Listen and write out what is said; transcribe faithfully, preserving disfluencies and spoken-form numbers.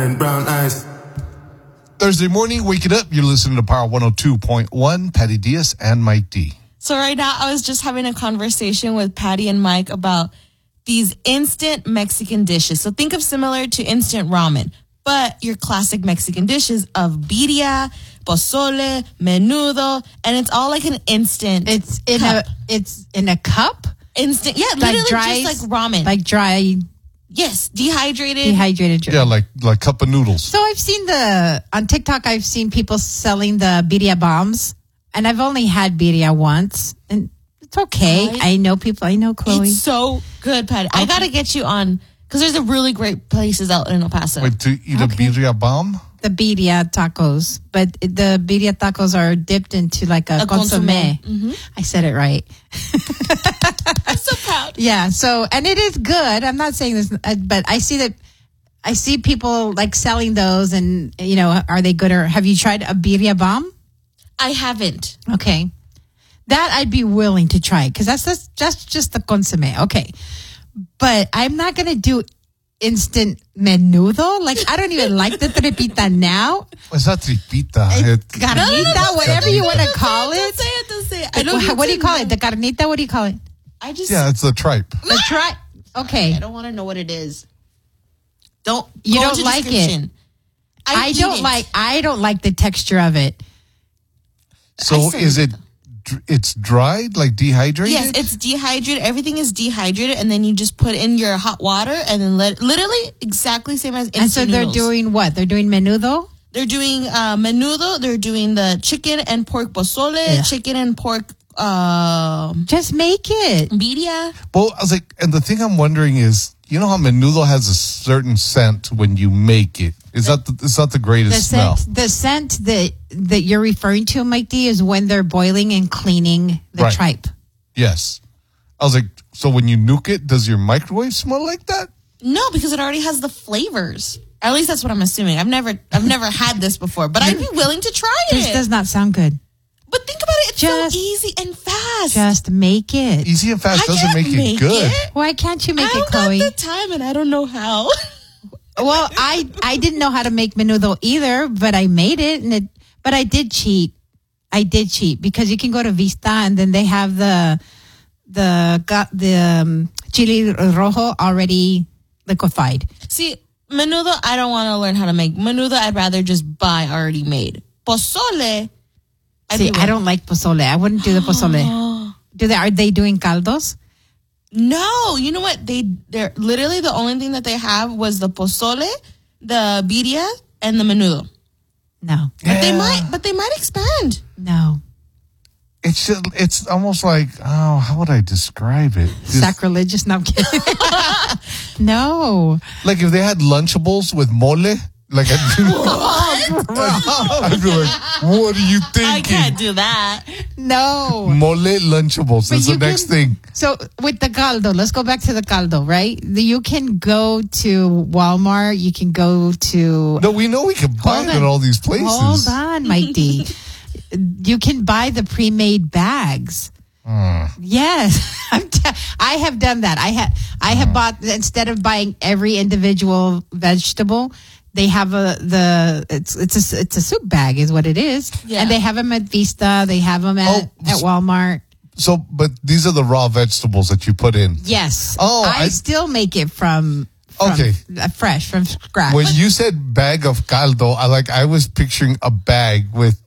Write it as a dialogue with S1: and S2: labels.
S1: And brown eyes.
S2: Thursday morning, wake it up. You're listening to Power one oh two point one, Patty Diaz and Mike D.
S3: So right now, I was just having a conversation with Patty and Mike about these instant Mexican dishes. So think of similar to instant ramen, but your classic Mexican dishes of birria, pozole, menudo, and it's all like an instant.
S4: It's in
S3: cup.
S4: a it's in a cup.
S3: Instant, yeah,
S4: Like
S3: literally
S4: dry,
S3: just like ramen.
S4: like dry,
S3: yes, dehydrated.
S4: dehydrated.
S2: Yeah, like like cup of noodles.
S4: So I've seen the on TikTok. I've seen people selling the birria bombs, and I've only had birria once, and it's okay.
S3: Right?
S4: I know people. I know Chloe.
S3: It's so good, Patty. I gotta get you on because there's a really great places out in El Paso.
S2: Wait, to eat a birria bomb?
S4: The birria tacos, but the birria tacos are dipped into like a,
S3: A
S4: consomme.
S3: consommé. Mm-hmm.
S4: I said it right.
S3: I'm so proud.
S4: Yeah. So, and it is good. I'm not saying this, uh, but I see that I see people like selling those, and you know, are they good or have you tried a birria bomb?
S3: I haven't.
S4: Okay, that I'd be willing to try because that's just that's just the consomme. Okay, but I'm not gonna do instant menudo. Like I don't even like the tripita now.
S2: It's not tripita. It,
S4: Carnita, whatever you want to call
S3: Don't
S4: it.
S3: say it. Don't say it.
S4: The-
S3: I don't
S4: what do
S3: need
S4: you
S3: to
S4: call
S3: know.
S4: it? The carnita? What do you call it?
S3: I just.
S2: yeah, it's the tripe.
S4: The try. Okay.
S3: I don't want to know what it is. Don't.
S4: You
S3: go
S4: don't
S3: into
S4: like it.
S3: description. I,
S4: I
S3: eat
S4: don't
S3: it.
S4: like. I don't like the texture of it.
S2: So
S3: said
S2: is
S3: it.
S2: it, dr- it's dried, like dehydrated?
S3: Yes, it's dehydrated. Everything is dehydrated, and then you just put in your hot water, and then let literally exactly same as instant
S4: And so they're
S3: noodles.
S4: doing what? They're doing menudo.
S3: They're doing uh, menudo. They're doing the chicken and pork pozole,
S4: Yeah.
S3: chicken and pork uh,
S4: Just make it.
S3: birria.
S2: Well, I was like, and the thing I'm wondering is, you know how menudo has a certain scent when you make it? Is that the, it's not the
S4: The
S2: greatest smell?
S4: scent, the scent that that you're referring to, Mike D, is when they're boiling and cleaning the
S2: Right.
S4: tripe.
S2: Yes. I was like, so when you nuke it, does your microwave smell like that?
S3: No, because it already has the flavors. At least that's what I'm assuming. I've never, I've never had this before, but I'd be willing to try
S4: This
S3: it.
S4: does not sound good.
S3: But think about it; it's
S4: Just-
S3: so easy and fast.
S4: Just make it.
S2: Easy and fast
S3: I
S2: doesn't
S3: can't
S2: make it
S3: make
S2: good.
S3: it.
S4: Why can't you make
S3: I
S4: it,
S3: don't
S4: Chloe?
S3: got the time, and I don't know how.
S4: Well, I I didn't know how to make menudo either, but I made it, and it. But I did cheat. I did cheat because you can go to Vista, and then they have the the got the um, chili rojo already liquefied.
S3: See, menudo, I don't want to learn how to make menudo. I'd rather just buy already made. Pozole. I'd
S4: See,
S3: be
S4: I don't like pozole. I wouldn't do the pozole. Do they? Are they doing caldos?
S3: No, you know what? They they're literally the only thing that they have was the pozole, the birria, and the menudo.
S4: No,
S3: But they
S2: Yeah.
S3: might, but they might expand.
S4: no.
S2: It's just, it's almost like, oh, how would I describe it? Just-
S4: Sacrilegious. No, I'm kidding. No.
S2: like if they had Lunchables with mole, like I'd be, I'd be like, what are you thinking?
S3: I can't do that.
S4: No.
S2: Mole Lunchables
S4: But
S2: is the
S4: you
S2: next
S4: can-
S2: thing.
S4: So with the caldo, let's go back to the caldo, right? The- You can go to Walmart. You can go to.
S2: No, we know we can buy
S4: Hold
S2: it at
S4: on.
S2: all these places.
S4: Hold on, Mike D. You can buy the pre-made bags. Yes, I'm t- I have done that. I have I have bought instead of buying every individual vegetable. They have a the it's it's a it's a soup bag is what it is,
S3: Yeah.
S4: and they have them at Vista. They have them at,
S2: Oh,
S4: at Walmart.
S2: So, but these are the raw vegetables that you put in.
S4: Yes.
S2: Oh,
S4: I,
S2: I-
S4: still make it from, from
S2: Okay.
S4: uh, fresh from scratch.
S2: When you said bag of caldo, I like I was picturing a bag with